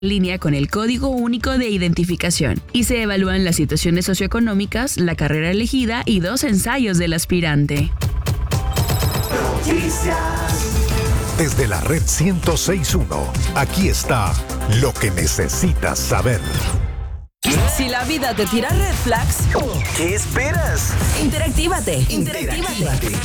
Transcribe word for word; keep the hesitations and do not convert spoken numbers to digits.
línea con el Código Único de Identificación y se evalúan las situaciones socioeconómicas, la carrera elegida y dos ensayos del aspirante. Desde la red ciento seis punto uno, aquí está lo que necesitas saber. Si la vida te tira red flags, ¿qué esperas? interactívate. Interactívate.